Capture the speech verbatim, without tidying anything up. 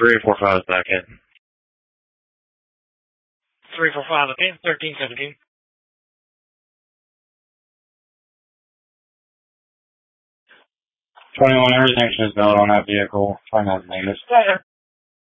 three four five is back in. three four five, okay. thirteen seventeen. twenty-one, everything's just built on that vehicle. Find out the name is. Yeah,